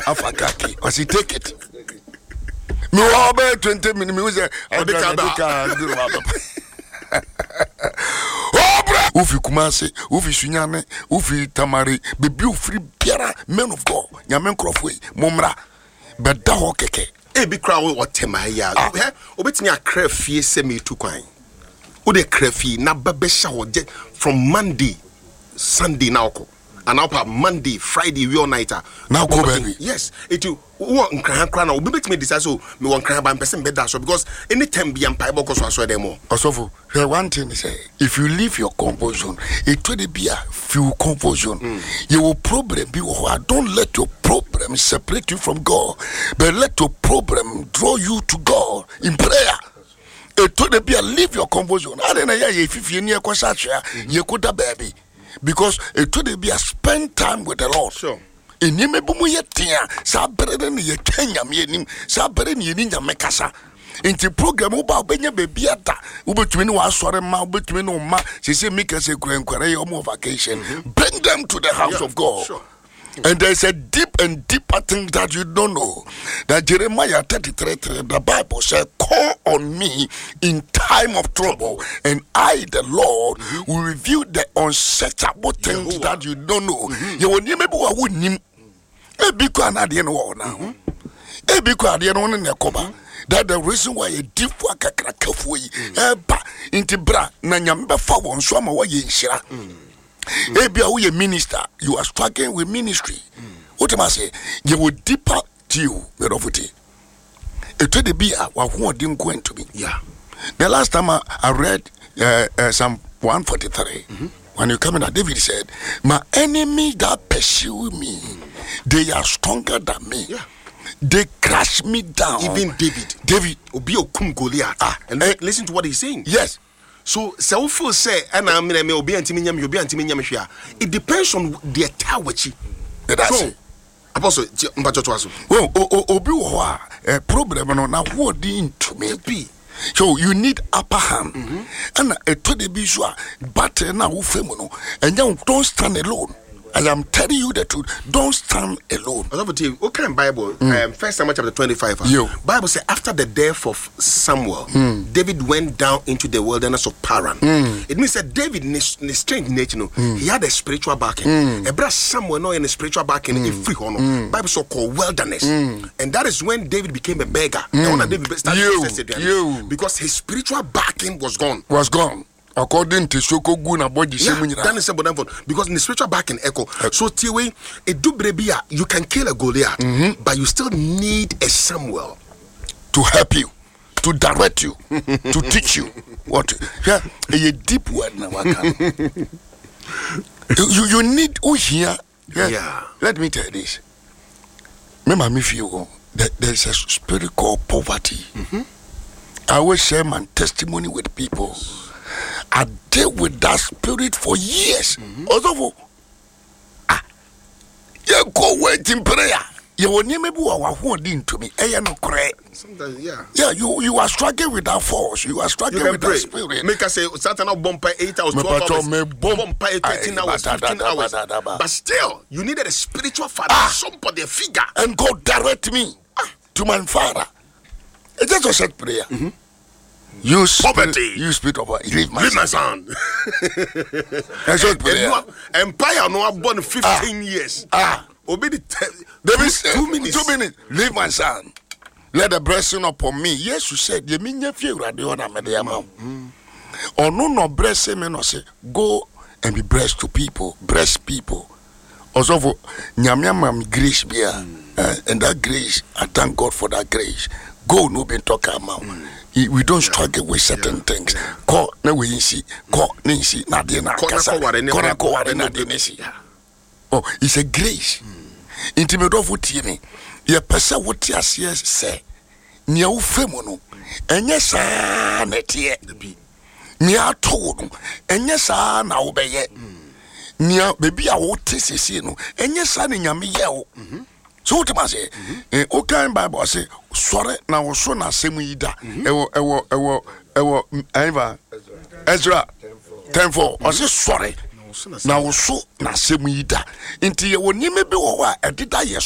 Afakaki. I say take it. Me over 20 minutes. Me say Ufi Kumase, Ufi Sunyame, Ufi Tamari, Baby Free Piera, men of God, Yamen Crofway, Momra, but Daho Keke. A big crowd or Temaya. Obit me a crave fee semi to coin. Would a crave fee, Nababesha or jet from Monday, Sunday now. And now Monday, Friday, we all nighter. Now go baby. Yes, it you want cran or be me decide so me want cran by person better so because anytime be empire because I saw them more. Also, here one thing is if you leave your conversion, it will be a few conversion. You will problem be don't let your problem separate you from God, but let your problem draw you to God in prayer. It will be a leave your conversion. I don't know if you near Kosacha, you could have baby. Because it would be a spend time with the Lord. Sure. In Yemebumu yetia, Sabreden ye Kenya meaning, Sabren Yeninja Mekasa. Into program about Benya Bebiata, Ubetwin was sorry, ma, between ma, she said, make us a grand quarry or more vacation. Bring them to the house of God. Sure. And there's a deep and deeper thing that you don't know. That Jeremiah 33, the Bible said, call on me in time of trouble, and I, the Lord, will reveal the unsearchable things that you don't know. You will never be a wood name. A big one at the end of now. A big one at the end of the cover. That the reason why a deep work a crack of way, into bra, Nanyamba for one swammer way in Shira. Maybe you a minister, you are struggling with ministry. What am I say? You will deeper to you, Merovoti. It would be a who didn't go into me. Yeah. The last time I read Psalm 143, when you come in, David said, my enemy that pursue me, they are stronger than me. Yeah. They crash me down. Even David, Obio Kum Goliath. And listen to what he's saying. Yes. So self say and I mean me obi antimi nyam hwea. It depends on the attack which so apostle mpacho to aso. Well obi wo a problem no na wo din to me be. So you need upper hand. And to the visual but na wo femu no and you don't stand alone. I am telling you the truth. Don't stand alone. Okay, Bible, 1 Samuel chapter 25. Bible says after the death of Samuel, David went down into the wilderness of Paran. It means that David, in his strange nature, he had a spiritual backing. A brother Samuel, no, in a spiritual backing in free honor. Bible so called wilderness, and that is when David became a beggar. David started because his spiritual backing was gone. According to Shokogu na body because in the spiritual back in echo. So Tiwe, a dubrebia, you can kill a Goliath, but you still need a Samuel to help you, to direct you, to teach you what. Yeah, a deep word now. You need here. Yeah. Let me tell you this. Remember me feel that there's a spirit called poverty. I always share my testimony with people. I dealt with that spirit for years. Also, you go wait in prayer. You will never be holding to me. Sometimes, yeah, you are struggling with that force. You are struggling with that spirit. Make us say, Satan now bomb by 8 hours, 12 hours, bomb by 13 hours, 15 hours. But still, you needed a spiritual father, somebody, a figure. And God direct me to my father. It's just a set prayer. You poverty. You spirit of leave my son. Empire no have born 15 years. Obey there is 2 minutes. 2 minutes. Leave my son. Let the blessing upon me. Yes, you said. You mean you feel right? You or no blessing me no say go and be blessed to people. Bless people. Also for nyamyam grace be and that grace. I thank God for that grace. Go no be talking about. We don't struggle with certain things. Call na we see. Call nisi na de na kasa. Kora na de nisi. Oh, it's a grace. Intimate of what you mean. Your person what you say. Nia ufemo no. Enye sa netie. Nia told. Enye sa na obeye. Nia baby a wote sisi no. Enye sa ni nyame ye o. So what I say? Okay, Bible say sorry na wo so na semu yida. Ewo Ezra 10:4. I say sorry. Na wo so na semu yida. Inti ye wo nyeme bi wo wa edida ye